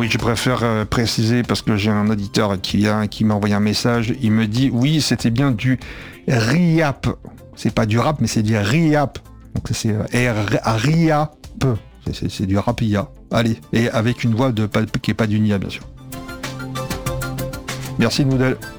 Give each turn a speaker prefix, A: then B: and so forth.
A: Oui, je préfère préciser parce que j'ai un auditeur qui m'a envoyé un message. Il me dit oui, c'était bien du RIAP. C'est pas du rap, mais c'est du RIAP. Donc c'est RIAP. C'est du rapia. Allez, et avec une voix qui est pas du Nia, bien sûr. Merci Noodle.